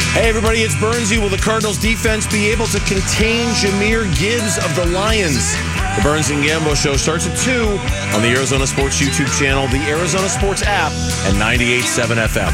Hey, everybody, it's Burnsy. Will the Cardinals defense be able to contain Jahmyr Gibbs of the Lions? The Burns and Gambo Show starts at 2 on the Arizona Sports YouTube channel, the Arizona Sports app, and 98.7 FM.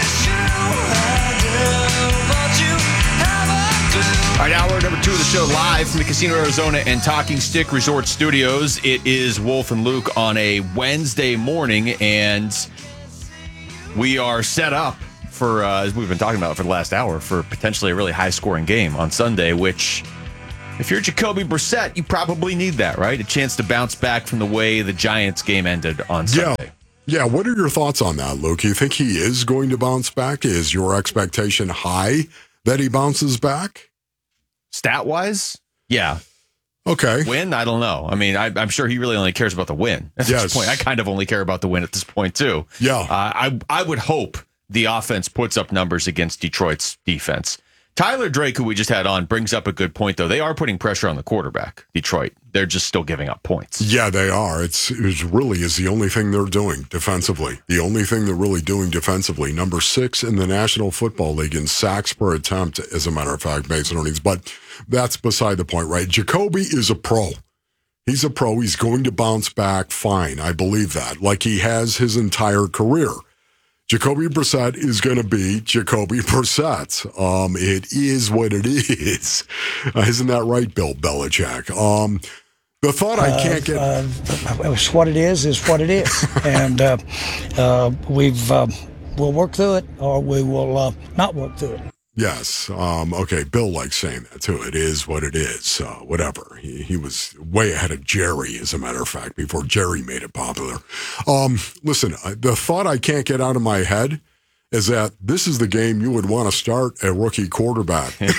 All right, hour number 2 of the show, live from the Casino Arizona and Talking Stick Resort Studios. It is Wolf and Luke on a Wednesday morning, and we are set up for, as we've been talking about for the last hour, for potentially a really high-scoring game on Sunday, which, if you're Jacoby Brissett, you probably need that, right? A chance to bounce back from the way the Giants game ended on Sunday. Yeah, what are your thoughts on that, Luke? You think he is going to bounce back? Is your expectation high that he bounces back? Stat-wise, yeah. Okay. Win? I don't know. I mean, I'm sure he really only cares about the win at this point. I kind of only care about the win at this point, too. Yeah. I would hope the offense puts up numbers against Detroit's defense. Tyler Drake, who we just had on, brings up a good point, though. They are putting pressure on the quarterback, Detroit. They're just still giving up points. Yeah, they are. It really is the only thing they're doing defensively. The only thing they're really doing defensively. Number 6 in the National Football League in sacks per attempt, as a matter of fact, Mason earnings. But that's beside the point, right? Jacoby is a pro. He's a pro. He's going to bounce back fine. I believe that. Like he has his entire career. Jacoby Brissett is going to be Jacoby Brissett. It is what it is. Isn't that right, Bill Belichick? The thought I can't get... It's what it is what it is. And we'll work through it, or we will not work through it. Yes. Okay, Bill likes saying that, too. It is what it is. Whatever. He was way ahead of Jerry, as a matter of fact, before Jerry made it popular. Listen, the thought I can't get out of my head is that this is the game you would want to start a rookie quarterback. This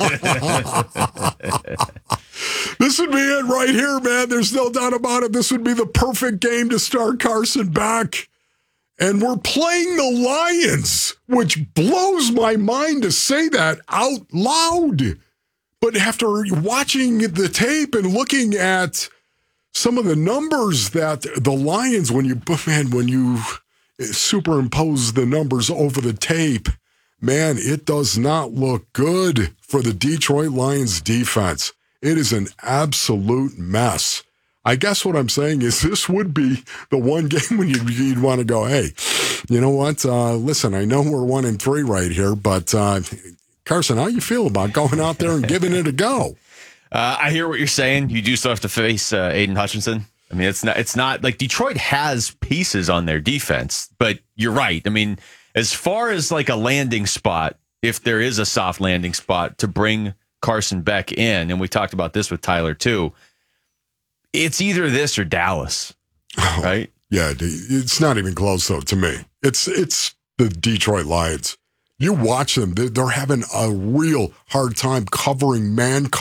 would be it right here, man. There's no doubt about it. This would be the perfect game to start Carson back. And we're playing the Lions, which blows my mind to say that out loud. But after watching the tape and looking at some of the numbers that the Lions, when you superimpose the numbers over the tape, man, it does not look good for the Detroit Lions defense. It is an absolute mess. I guess what I'm saying is this would be the one game when you'd want to go, hey, you know what? Listen, I know we're 1-3 right here, but Carson, how you feel about going out there and giving it a go? I hear what you're saying. You do still have to face Aiden Hutchinson. I mean, it's not like Detroit has pieces on their defense, but you're right. I mean, as far as like a landing spot, if there is a soft landing spot to bring Carson Beck in, and we talked about this with Tyler too, it's either this or Dallas, right? Yeah, it's not even close, though, to me. It's the Detroit Lions. You watch them, they're having a real hard time covering man.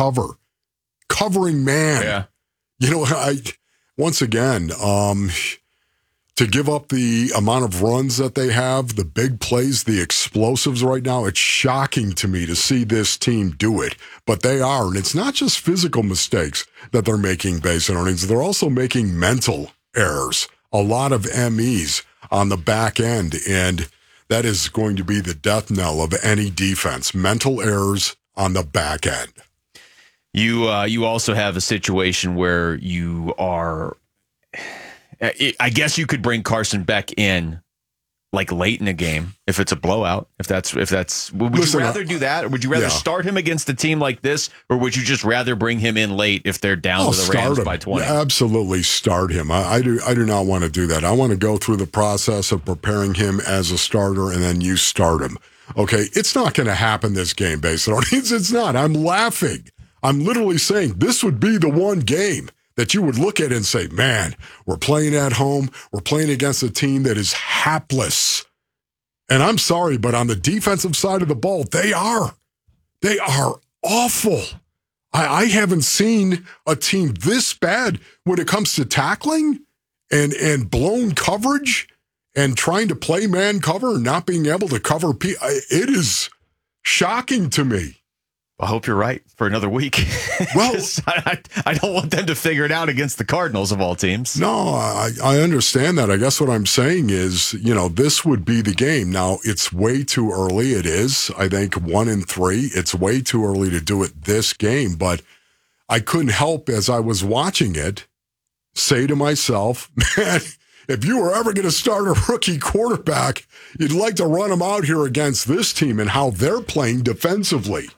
Yeah. You know, once again, to give up the amount of runs that they have, the big plays, the explosives right now, it's shocking to me to see this team do it. But they are, and it's not just physical mistakes that they're making based on earnings. They're also making mental errors, a lot of MEs on the back end, and that is going to be the death knell of any defense, mental errors on the back end. You also have a situation where you are... I guess you could bring Carson Beck in like late in a game if it's a blowout. If that's would you rather do that, or would you rather start him against a team like this, or would you just rather bring him in late if they're down to the Rams by 20? Yeah, absolutely, start him. I do not want to do that. I want to go through the process of preparing him as a starter, and then you start him. Okay, it's not going to happen this game, based on it's not. I'm laughing. I'm literally saying this would be the one game that you would look at and say, man, we're playing at home. We're playing against a team that is hapless. And I'm sorry, but on the defensive side of the ball, they are awful. I haven't seen a team this bad when it comes to tackling and blown coverage and trying to play man cover and not being able to cover. It is shocking to me. I hope you're right for another week. Well, I don't want them to figure it out against the Cardinals of all teams. No, I understand that. I guess what I'm saying is, this would be the game. Now, it's way too early. It is, I think, 1-3. It's way too early to do it this game. But I couldn't help, as I was watching it, say to myself, man, if you were ever going to start a rookie quarterback, you'd like to run him out here against this team and how they're playing defensively.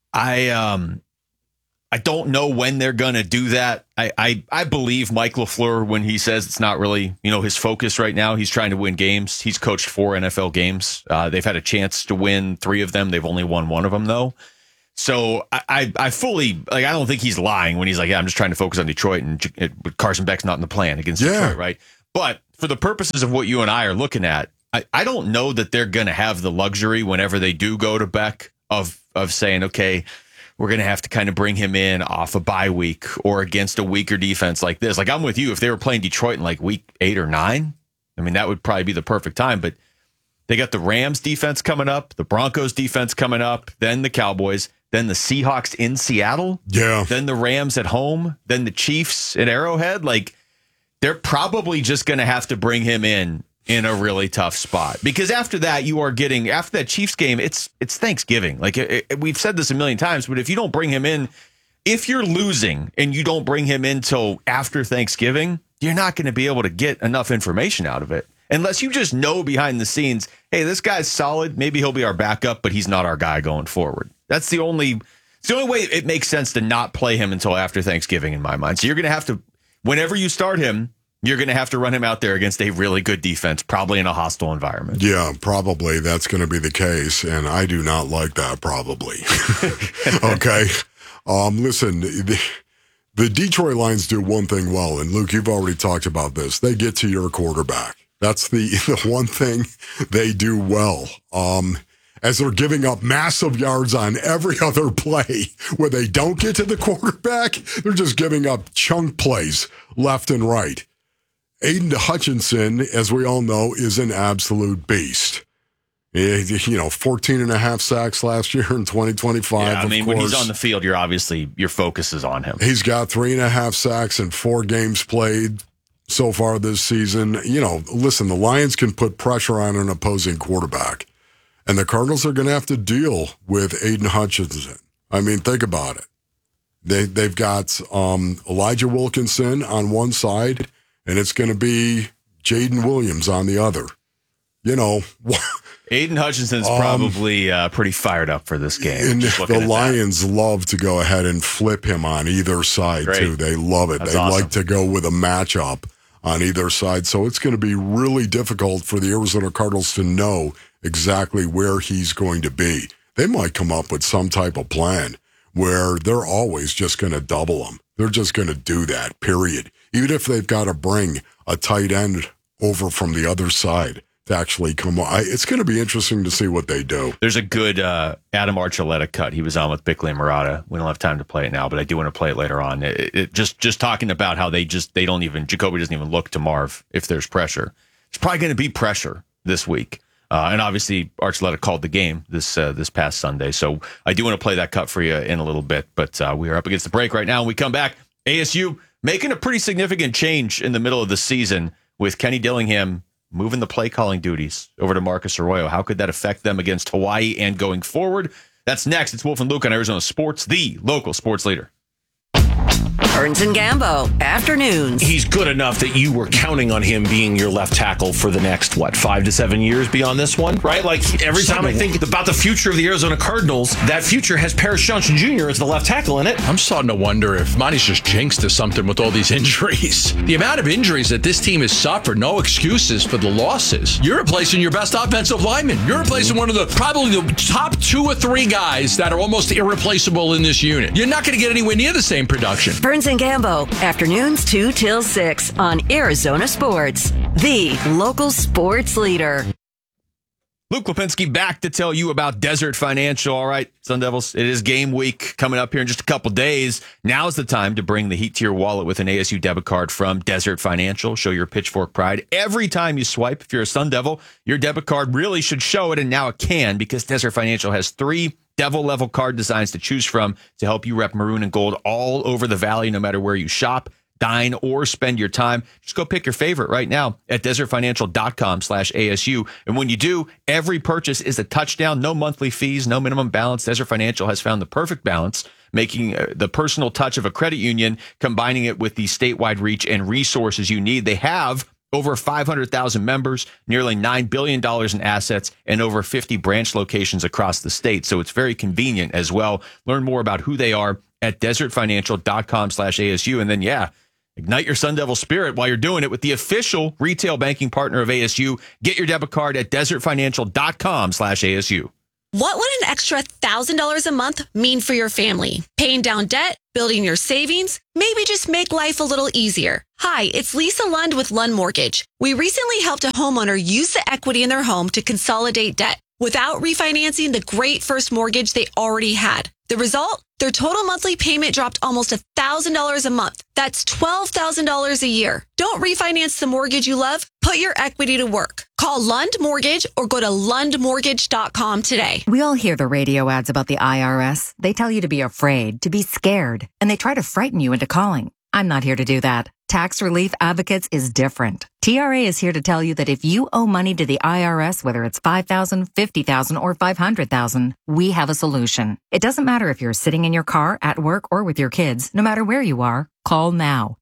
I don't know when they're going to do that. I believe Mike LaFleur when he says it's not really, his focus right now. He's trying to win games. He's coached 4 NFL games. They've had a chance to win 3 of them. They've only won 1 of them, though. So I fully, I don't think he's lying when he's like, yeah, I'm just trying to focus on Detroit, and Carson Beck's not in the plan against Detroit, right? But for the purposes of what you and I are looking at, I don't know that they're going to have the luxury whenever they do go to Beck of saying, okay, we're going to have to kind of bring him in off a bye week or against a weaker defense like this. Like, I'm with you. If they were playing Detroit in like week 8 or 9, I mean, that would probably be the perfect time. But they got the Rams defense coming up, the Broncos defense coming up, then the Cowboys, then the Seahawks in Seattle, then the Rams at home, then the Chiefs at Arrowhead. Like, they're probably just going to have to bring him in a really tough spot, because after that, after that Chiefs game, it's Thanksgiving. Like, we've said this a million times, but if you don't bring him in, if you're losing and you don't bring him in till after Thanksgiving, you're not going to be able to get enough information out of it. Unless you just know behind the scenes, hey, this guy's solid. Maybe he'll be our backup, but he's not our guy going forward. That's the only way it makes sense to not play him until after Thanksgiving in my mind. So you're going to have to, whenever you start him, you're going to have to run him out there against a really good defense, probably in a hostile environment. Yeah, probably that's going to be the case, and I do not like that, probably. Okay. Listen, the Detroit Lions do one thing well, and Luke, you've already talked about this. They get to your quarterback. That's the one thing they do well. As they're giving up massive yards on every other play where they don't get to the quarterback, they're just giving up chunk plays left and right. Aiden Hutchinson, as we all know, is an absolute beast. 14 and a half sacks last year in 2025. Yeah, I mean, when he's on the field, your focus is on him. He's got 3.5 sacks in 4 games played so far this season. Listen, the Lions can put pressure on an opposing quarterback, and the Cardinals are going to have to deal with Aiden Hutchinson. I mean, think about it. They've got Elijah Wilkinson on one side, and it's going to be Jaden Williams on the other. Aiden Hutchinson's probably pretty fired up for this game. And the Lions love to go ahead and flip him on either side, too. They love it. They like to go with a matchup on either side. So it's going to be really difficult for the Arizona Cardinals to know exactly where he's going to be. They might come up with some type of plan where they're always just going to double him. They're just going to do that, period. Even if they've got to bring a tight end over from the other side to actually come on. It's going to be interesting to see what they do. There's a good Adam Archuleta cut he was on with Bickley and Murata. We don't have time to play it now, but I do want to play it later on. It just talking about how Jacoby doesn't even look to Marv if there's pressure. It's probably going to be pressure this week. And obviously, Archuleta called the game this past Sunday. So I do want to play that cut for you in a little bit. But we are up against the break right now. When we come back, ASU making a pretty significant change in the middle of the season with Kenny Dillingham moving the play calling duties over to Marcus Arroyo. How could that affect them against Hawaii and going forward? That's next. It's Wolf and Luke on Arizona Sports, the local sports leader. Burns and Gambo, afternoons. He's good enough that you were counting on him being your left tackle for the next, 5 to 7 years beyond this one, right? Like, every time I think about the future of the Arizona Cardinals, that future has Paris Johnson Jr. as the left tackle in it. I'm starting to wonder if Monty's just jinxed or something with all these injuries. The amount of injuries that this team has suffered, no excuses for the losses. You're replacing your best offensive lineman. You're replacing one of probably the top 2 or 3 guys that are almost irreplaceable in this unit. You're not going to get anywhere near the same production. Burns and Gambo, afternoons 2 till 6 on Arizona Sports, the local sports leader. Luke Lipinski back to tell you about Desert Financial. All right, Sun Devils, it is game week coming up here in just a couple days. Now's the time to bring the heat to your wallet with an ASU debit card from Desert Financial. Show your pitchfork pride every time you swipe. If you're a Sun Devil, your debit card really should show it, and now it can, because Desert Financial has 3 devil-level card designs to choose from to help you rep maroon and gold all over the valley, no matter where you shop, dine, or spend your time. Just go pick your favorite right now at desertfinancial.com/ASU. And when you do, every purchase is a touchdown. No monthly fees, no minimum balance. Desert Financial has found the perfect balance, making the personal touch of a credit union, combining it with the statewide reach and resources you need. They have over 500,000 members, nearly $9 billion in assets, and over 50 branch locations across the state. So it's very convenient as well. Learn more about who they are at desertfinancial.com/ASU. And then, ignite your Sun Devil spirit while you're doing it with the official retail banking partner of ASU. Get your debit card at desertfinancial.com/ASU. What would an extra $1,000 a month mean for your family? Paying down debt? Building your savings? Maybe just make life a little easier. Hi, it's Lisa Lund with Lund Mortgage. We recently helped a homeowner use the equity in their home to consolidate debt without refinancing the great first mortgage they already had. The result? Their total monthly payment dropped almost $1,000 a month. That's $12,000 a year. Don't refinance the mortgage you love. Put your equity to work. Call Lund Mortgage or go to lundmortgage.com today. We all hear the radio ads about the IRS. They tell you to be afraid, to be scared, and they try to frighten you into calling. I'm not here to do that. Tax Relief Advocates is different. TRA is here to tell you that if you owe money to the IRS, whether it's $5,000, $50,000, or $500,000, we have a solution. It doesn't matter if you're sitting in your car, at work, or with your kids. No matter where you are, call now.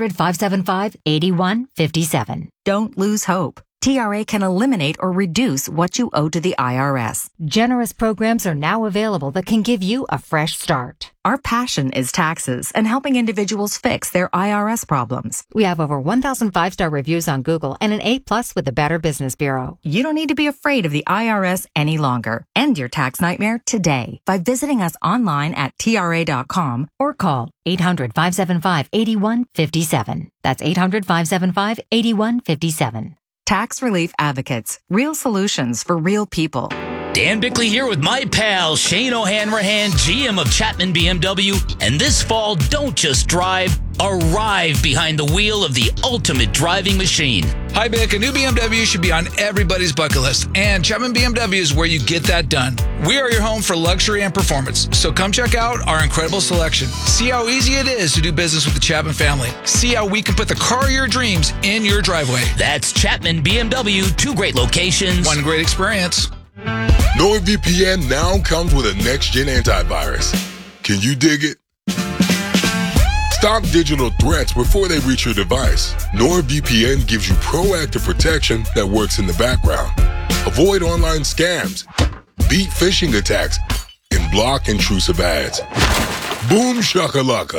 800-575-8157. Don't lose hope. TRA can eliminate or reduce what you owe to the IRS. Generous programs are now available that can give you a fresh start. Our passion is taxes and helping individuals fix their IRS problems. We have over 1,000 5-star reviews on Google and an A+ with the Better Business Bureau. You don't need to be afraid of the IRS any longer. End your tax nightmare today by visiting us online at TRA.com or call 800-575-8157. That's 800-575-8157. Tax Relief Advocates. Real solutions for real people. Dan Bickley here with my pal Shane O'Hanrahan, GM of Chapman BMW. And this fall, don't just drive, arrive behind the wheel of the ultimate driving machine. Hi, Bick. A new BMW should be on everybody's bucket list. And Chapman BMW is where you get that done. We are your home for luxury and performance. So come check out our incredible selection. See how easy it is to do business with the Chapman family. See how we can put the car of your dreams in your driveway. That's Chapman BMW. 2 great locations. 1 great experience. NordVPN now comes with a next-gen antivirus. Can you dig it? Stop digital threats before they reach your device. NordVPN gives you proactive protection that works in the background. Avoid online scams, beat phishing attacks, and block intrusive ads. Boom shakalaka.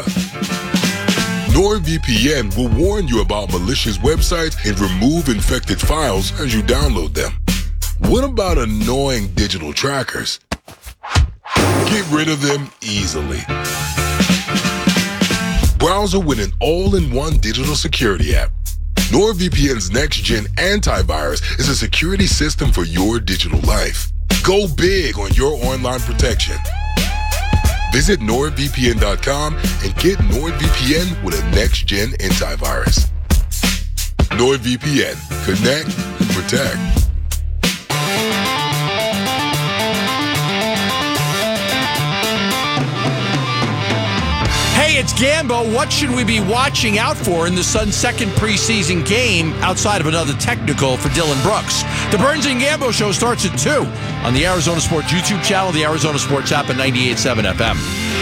NordVPN will warn you about malicious websites and remove infected files as you download them. What about annoying digital trackers? Get rid of them easily. Browser with an all-in-one digital security app. NordVPN's next-gen antivirus is a security system for your digital life. Go big on your online protection. Visit NordVPN.com and get NordVPN with a next-gen antivirus. NordVPN. Connect and protect. Hey, it's Gambo. What should we be watching out for in the Suns' second preseason game outside of another technical for Dylan Brooks? The Burns and Gambo show starts at 2 on the Arizona Sports YouTube channel, the Arizona Sports app, and 98.7 FM.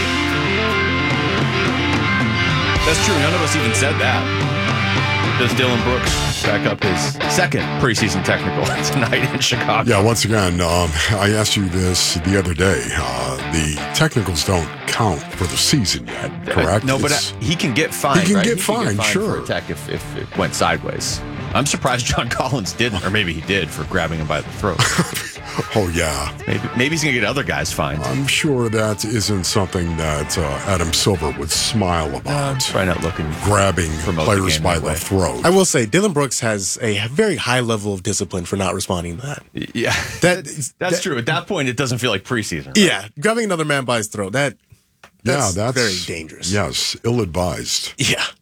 That's true. None of us even said that. Does Dylan Brooks back up his second preseason technical tonight in Chicago? Yeah, once again, I asked you this the other day. The technicals don't count for the season yet, correct? No, but he can get fined. He can right? get fined, sure. For a tech if it went sideways. I'm surprised John Collins didn't, or maybe he did for grabbing him by the throat. Oh, yeah. Maybe he's going to get other guys fined. I'm sure that isn't something that Adam Silver would smile about. Probably not looking grabbing players by the throat. I will say, Dylan Brooks has a very high level of discipline for not responding to that. Yeah, that's true. At that point, it doesn't feel like preseason. Right? Yeah, grabbing another man by his throat, that's very dangerous. Yes, ill-advised. Yeah.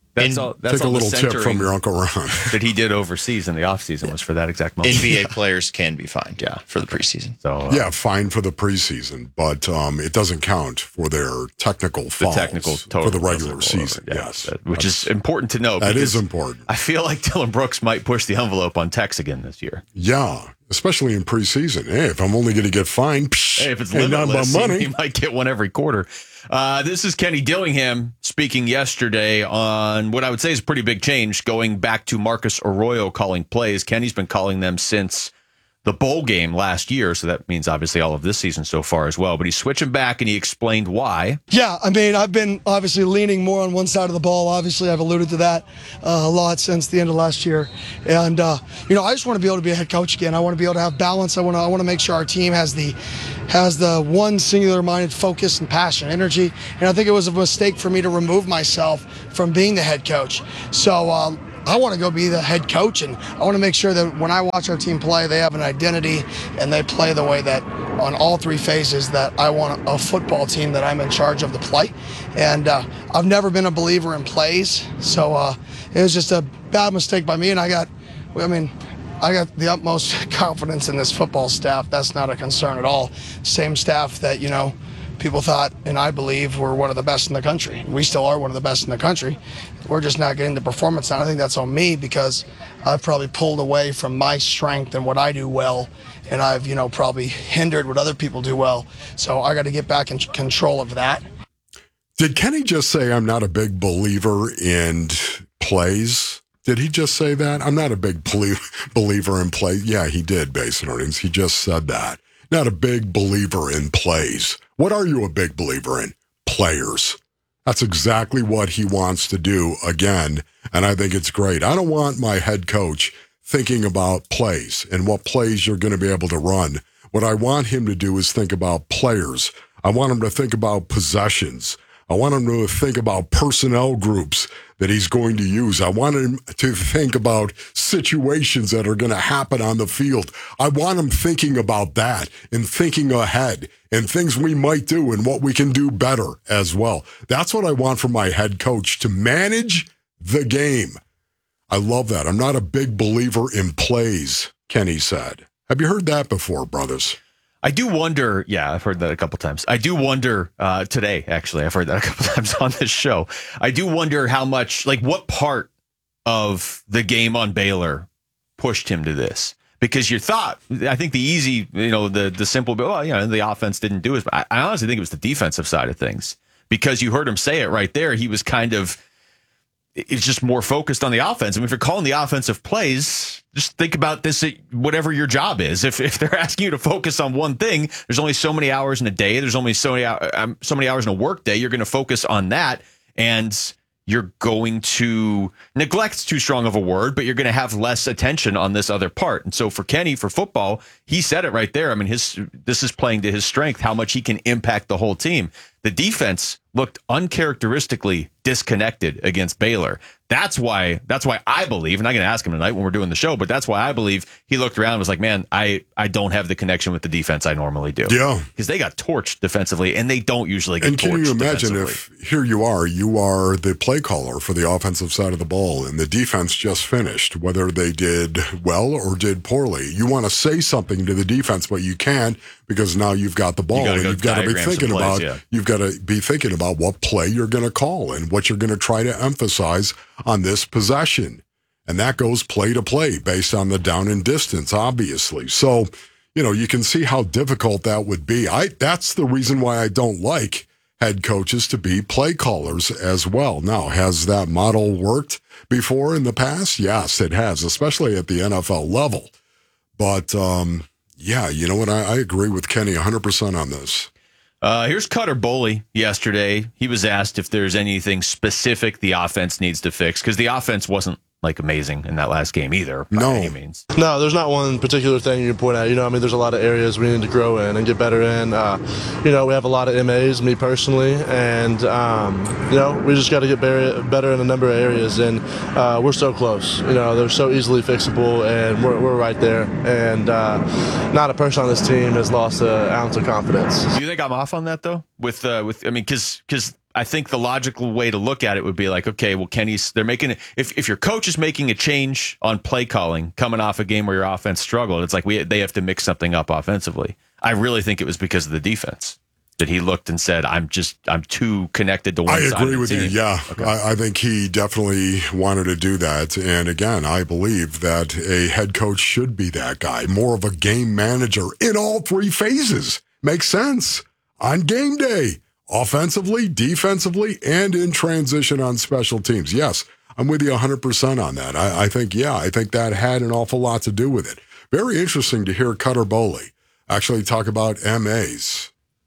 That's all Take a all the little tip from centering your Uncle Ron. that he did overseas in the offseason was for that exact moment. NBA players can be fined for the preseason. So yeah, fine for the preseason, but it doesn't count for their technical fouls for the regular season. Yes, which is important to know. That is important. I feel like Dylan Brooks might push the envelope on Tex again this year. Yeah, especially in preseason. Hey, if I'm only going to get fined, if it's ain't nothing limitless, but money. he might get one every quarter. This is Kenny Dillingham speaking yesterday on what I would say is a pretty big change, going back to Marcus Arroyo calling plays. Kenny's been calling them since the bowl game last year, so that means obviously all of this season so far as well. But he's switching back, and he explained why. Yeah, I mean, I've been obviously leaning more on one side of the ball. Obviously, I've alluded to that a lot since the end of last year. And, I just want to be able to be a head coach again. I want to be able to have balance. I want to make sure our team has the one singular-minded focus and passion, energy. And I think it was a mistake for me to remove myself from being the head coach. So, I want to go be the head coach, and I want to make sure that when I watch our team play, they have an identity and they play the way that on all three phases that I want a football team that I'm in charge of the play. And I've never been a believer in plays, so it was just a bad mistake by me, and I got the utmost confidence in this football staff. That's not a concern at all. Same staff that, people thought, and I believe, we're one of the best in the country. We still are one of the best in the country. We're just not getting the performance. And I think that's on me because I've probably pulled away from my strength and what I do well, and I've, probably hindered what other people do well. So I got to get back in control of that. Did Kenny just say I'm not a big believer in plays? Did he just say that? I'm not a big believer in plays. Yeah, he did, Base Earnings. He just said that. Not a big believer in plays. What are you a big believer in? Players. That's exactly what he wants to do again, and I think it's great. I don't want my head coach thinking about plays and what plays you're going to be able to run. What I want him to do is think about players. I want him to think about possessions. I want him to think about personnel groups that he's going to use. I want him to think about situations that are going to happen on the field. I want him thinking about that and thinking ahead and things we might do and what we can do better as well. That's what I want from my head coach, to manage the game. I love that. I'm not a big believer in plays, Kenny said. Have you heard that before, brothers? I do wonder, I've heard that a couple times. I do wonder, today, actually, I've heard that a couple times on this show. I do wonder how much, what part of the game on Baylor pushed him to this? Because I think the easy, the simple, the offense didn't do it. But I honestly think it was the defensive side of things. Because you heard him say it right there. He was it's just more focused on the offense. I mean, if you're calling the offensive plays, just think about this, whatever your job is. If they're asking you to focus on one thing, there's only so many hours in a day. There's only so many hours in a work day. You're going to focus on that, and you're going to neglect, too strong of a word, but you're going to have less attention on this other part. And so for Kenny, for football, he said it right there. I mean, this is playing to his strength, how much he can impact the whole team. The defense looked uncharacteristically disconnected against Baylor. That's why I believe, and I'm going to ask him tonight when we're doing the show, but that's why I believe he looked around and was like, man, I don't have the connection with the defense I normally do. Yeah. Because they got torched defensively, and they don't usually get torched. And can you imagine if here you are the play caller for the offensive side of the ball, and the defense just finished, whether they did well or did poorly. You want to say something to the defense, but you can't because now you've got the ball, and you've got to be thinking about what play you're going to call and what you're going to try to emphasize on this possession. And that goes play to play based on the down and distance, obviously. So, you can see how difficult that would be. That's the reason why I don't like head coaches to be play callers as well. Now, has that model worked before in the past? Yes, it has, especially at the NFL level. But, you know what? I agree with Kenny 100% on this. Here's Cutter Boley yesterday. He was asked if there's anything specific the offense needs to fix, because the offense wasn't amazing in that last game either, by any means. No, there's not one particular thing you can point at. There's a lot of areas we need to grow in and get better in. We have a lot of MAs, me personally, and, we just got to get better in a number of areas, and we're so close. They're so easily fixable, and we're right there, and not a person on this team has lost an ounce of confidence. Do you think I'm off on that, though? Because I think the logical way to look at it would be like, okay, well, they're making it. If your coach is making a change on play calling coming off a game where your offense struggled, it's like they have to mix something up offensively. I really think it was because of the defense that he looked and said, I'm too connected to one side. I agree with team. you. Yeah. Okay. I think he definitely wanted to do that. And again, I believe that a head coach should be that guy, more of a game manager in all three phases. Makes sense. On game day, offensively, defensively, and in transition on special teams. Yes, I'm with you 100% on that. I think that had an awful lot to do with it. Very interesting to hear Cutter Boley actually talk about MAs.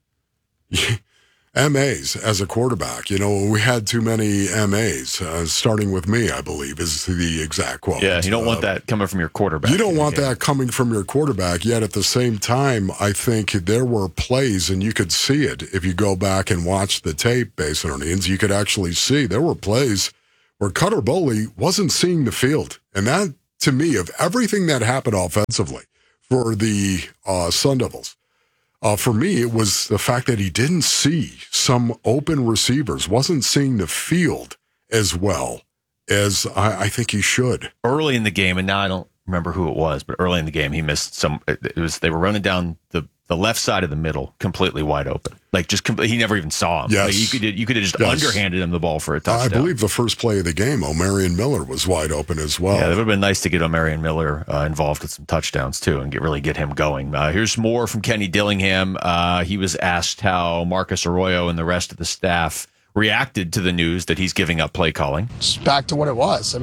MAs as a quarterback. We had too many MAs, starting with me, I believe, is the exact quote. Yeah, you don't want that coming from your quarterback. You don't want that coming from your quarterback, yet at the same time, I think there were plays, and you could see it if you go back and watch the tape, Basin Onions, you could actually see there were plays where Cutter Boley wasn't seeing the field. And that, to me, of everything that happened offensively for the Sun Devils, for me, it was the fact that he didn't see some open receivers, wasn't seeing the field as well as I think he should. Early in the game, and now I don't remember who it was, but early in the game, he missed some. They were running down the left side of the middle, completely wide open. Like he never even saw him. Yes. Like you could have just underhanded him the ball for a touchdown. I believe the first play of the game, O'Marion Miller was wide open as well. Yeah, it would have been nice to get O'Marion Miller involved with some touchdowns too, and really get him going. Here's more from Kenny Dillingham. He was asked how Marcus Arroyo and the rest of the staff reacted to the news that he's giving up play calling. It's back to what it was. I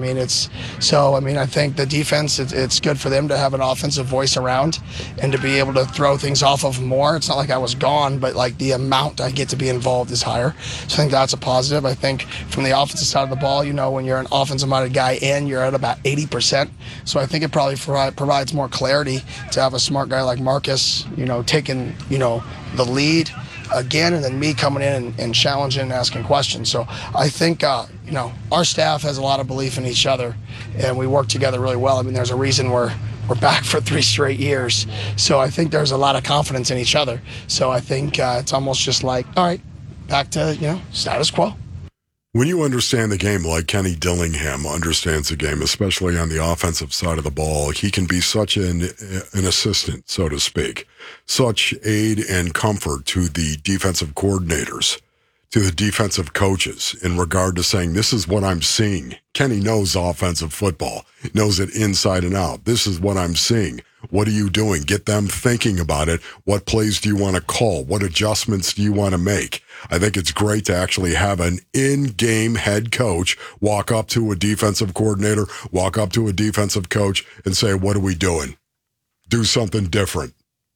think the defense, it's good for them to have an offensive voice around and to be able to throw things off of more. It's not like I was gone, but like the amount I get to be involved is higher. So I think that's a positive. I think from the offensive side of the ball, when you're an offensive-minded guy and you're at about 80%. So I think it probably provides more clarity to have a smart guy like Marcus, taking, the lead again, and then me coming in and challenging and asking questions. So I think, our staff has a lot of belief in each other, and we work together really well. There's a reason we're back for 3 straight years. So I think there's a lot of confidence in each other. So I think it's almost just like, all right, back to, status quo. When you understand the game like Kenny Dillingham understands the game, especially on the offensive side of the ball, he can be such an assistant, so to speak, such aid and comfort to the defensive coordinators, to the defensive coaches in regard to saying, this is what I'm seeing. Kenny knows offensive football, knows it inside and out. This is what I'm seeing. What are you doing? Get them thinking about it. What plays do you want to call? What adjustments do you want to make? I think it's great to actually have an in-game head coach walk up to a defensive coordinator, walk up to a defensive coach and say, what are we doing? Do something different.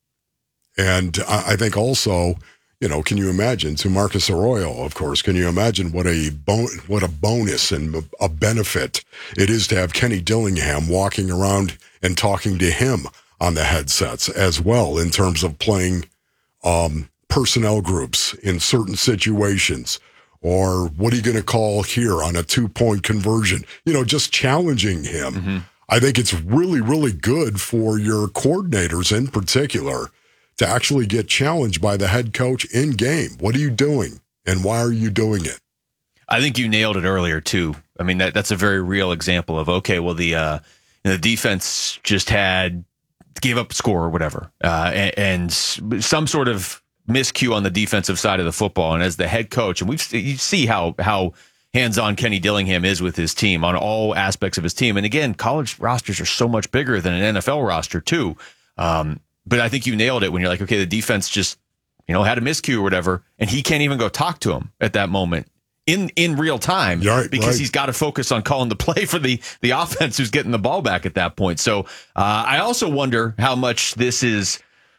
And I think also, can you imagine, to Marcus Arroyo, of course, can you imagine what a bonus and a benefit it is to have Kenny Dillingham walking around and talking to him on the headsets as well in terms of playing personnel groups in certain situations, or what are you going to call here on a 2-point conversion? Just challenging him. Mm-hmm. I think it's really, really good for your coordinators in particular to actually get challenged by the head coach in game. What are you doing, and why are you doing it? I think you nailed it earlier too. That's a very real example of, okay, well, the defense just gave up a score or whatever, and some sort of miscue on the defensive side of the football. And as the head coach, and you see how hands-on Kenny Dillingham is with his team on all aspects of his team. And again, college rosters are so much bigger than an NFL roster too. But I think you nailed it when you're like, okay, the defense just, had a miscue or whatever, and he can't even go talk to him at that moment in real time, because he's got to focus on calling the play for the offense who's getting the ball back at that point. So I also wonder how much this is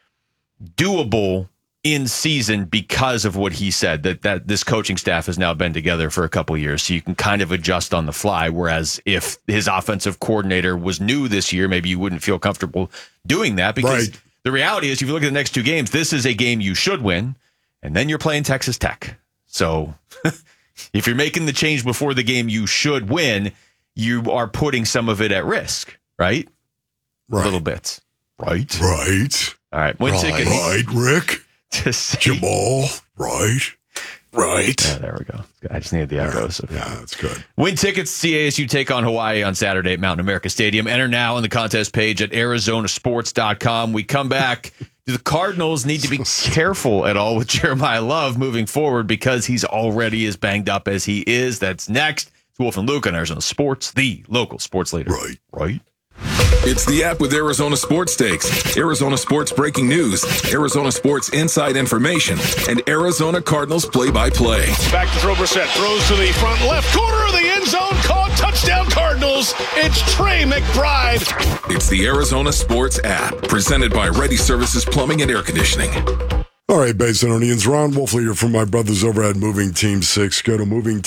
doable in season because of what he said, that this coaching staff has now been together for a couple of years, so you can kind of adjust on the fly. Whereas if his offensive coordinator was new this year, maybe you wouldn't feel comfortable doing that, because the reality is, if you look at the next 2 games, this is a game you should win, and then you're playing Texas Tech. So if you're making the change before the game you should win, you are putting some of it at risk, right? A little bit. Right. Right. All right. Right, Rick. To say, Jamal, right? Right. Yeah, there we go. I just needed the echoes. Yeah, that's good. Win tickets, CASU take on Hawaii on Saturday at Mountain America Stadium. Enter now on the contest page at arizonasports.com. We come back. Do the Cardinals need to be careful at all with Jeremiah Love moving forward because he's already as banged up as he is? That's next. It's Wolf and Luke on Arizona Sports, the local sports leader. Right. It's the app with Arizona Sports Takes, Arizona Sports breaking news, Arizona Sports inside information, and Arizona Cardinals play-by-play. Back to throw. Brissett throws to the front left corner of the end zone. Caught. Touchdown Cardinals. It's Trey McBride. It's the Arizona Sports app, presented by Ready Services Plumbing and Air Conditioning. All right, Basinonians, Ron Wolfley here from my brothers over at Moving Team 6. Go to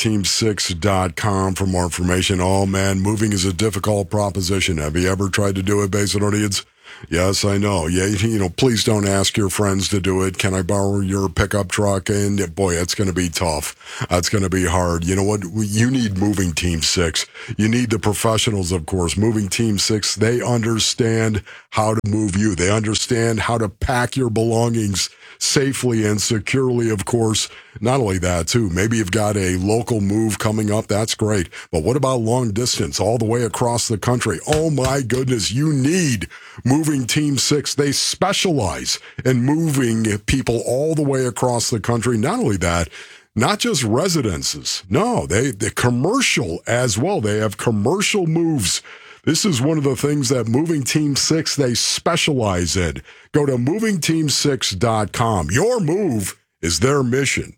movingteam6.com for more information. Oh, man, moving is a difficult proposition. Have you ever tried to do it, Basinonians? Yes, I know. Yeah, please don't ask your friends to do it. Can I borrow your pickup truck? And boy, it's going to be tough. That's going to be hard. You know what? You need Moving Team 6. You need the professionals, of course. Moving Team 6, they understand how to move you. They understand how to pack your belongings safely and securely, of course. Not only that, too, maybe you've got a local move coming up. That's great. But what about long distance all the way across the country? Oh, my goodness, you need Moving Team 6. They specialize in moving people all the way across the country. Not only that, not just residences. No, they commercial as well. They have commercial moves. This is one of the things that Moving Team 6, they specialize in. Go to movingteam6.com. Your move is their mission.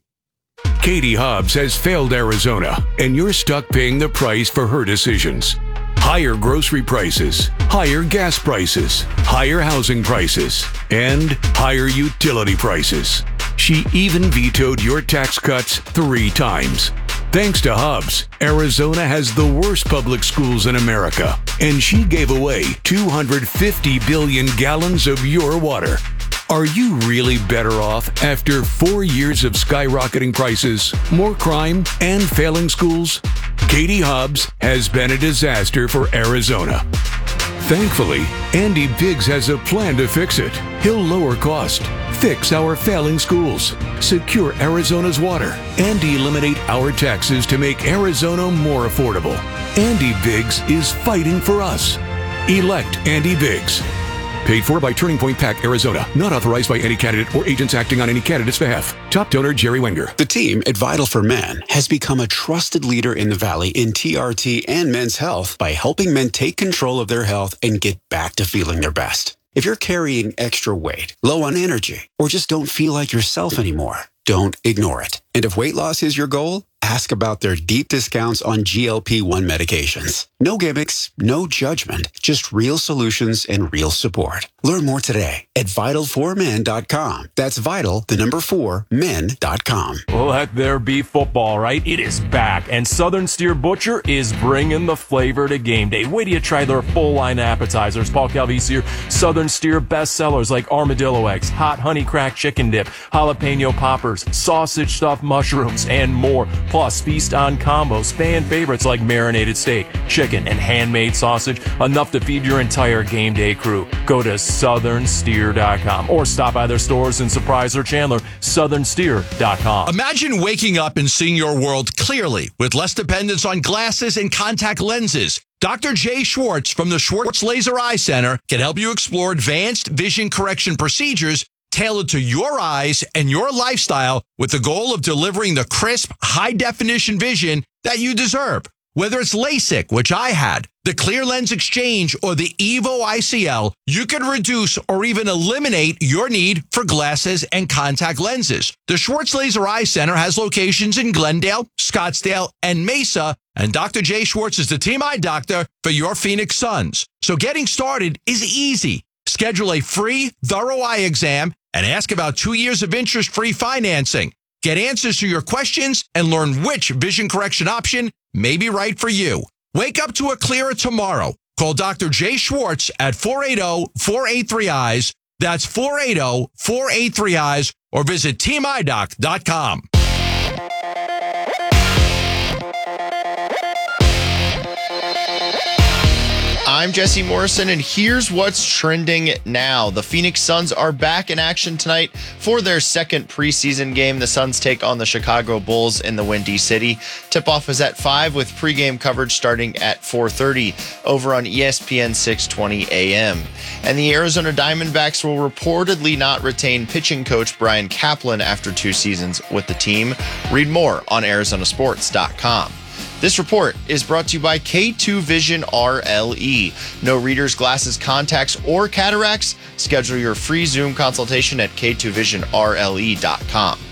Katie Hobbs has failed Arizona, and you're stuck paying the price for her decisions. Higher grocery prices, higher gas prices, higher housing prices, and higher utility prices. She even vetoed your tax cuts 3 times. Thanks to Hobbs, Arizona has the worst public schools in America, and she gave away 250 billion gallons of your water. Are you really better off after 4 years of skyrocketing prices, more crime, and failing schools? Katie Hobbs has been a disaster for Arizona. Thankfully, Andy Biggs has a plan to fix it. He'll lower cost, fix our failing schools, secure Arizona's water, and eliminate our taxes to make Arizona more affordable. Andy Biggs is fighting for us. Elect Andy Biggs. Paid for by Turning Point PAC, Arizona. Not authorized by any candidate or agents acting on any candidate's behalf. Top donor, Jerry Wenger. The team at Vital for Men has become a trusted leader in the Valley in TRT and men's health by helping men take control of their health and get back to feeling their best. If you're carrying extra weight, low on energy, or just don't feel like yourself anymore, don't ignore it. And if weight loss is your goal, ask about their deep discounts on GLP-1 medications. No gimmicks, no judgment, just real solutions and real support. Learn more today at Vital4Men.com. That's Vital, the number 4, men.com. Let there be football, right? It is back, and Southern Steer Butcher is bringing the flavor to game day. Wait till you try their full line appetizers. Paul Calvisi here. Southern Steer bestsellers like armadillo eggs, hot honey cracked chicken dip, jalapeno poppers, sausage stuffed mushrooms, and more. Plus, feast on combos, fan favorites like marinated steak, chicken, and handmade sausage, enough to feed your entire game day crew. Go to southernsteer.com or stop by their stores in Surprise or Chandler, southernsteer.com. Imagine waking up and seeing your world clearly with less dependence on glasses and contact lenses. Dr. Jay Schwartz from the Schwartz Laser Eye Center can help you explore advanced vision correction procedures tailored to your eyes and your lifestyle with the goal of delivering the crisp, high-definition vision that you deserve. Whether it's LASIK, which I had, the Clear Lens Exchange, or the Evo ICL, you can reduce or even eliminate your need for glasses and contact lenses. The Schwartz Laser Eye Center has locations in Glendale, Scottsdale, and Mesa, and Dr. Jay Schwartz is the team eye doctor for your Phoenix Suns. So getting started is easy. Schedule a free, thorough eye exam and ask about 2 years of interest-free financing. Get answers to your questions and learn which vision correction option may be right for you. Wake up to a clearer tomorrow. Call Dr. Jay Schwartz at 480-483-EYES. That's 480-483-EYES, or visit teamidoc.com. I'm Jesse Morrison, and here's what's trending now. The Phoenix Suns are back in action tonight for their second preseason game. The Suns take on the Chicago Bulls in the Windy City. Tip-off is at 5 with pregame coverage starting at 4:30 over on ESPN 620 AM. And the Arizona Diamondbacks will reportedly not retain pitching coach Brian Kaplan after 2 seasons with the team. Read more on ArizonaSports.com. This report is brought to you by K2 Vision RLE. No readers, glasses, contacts, or cataracts. Schedule your free Zoom consultation at K2VisionRLE.com.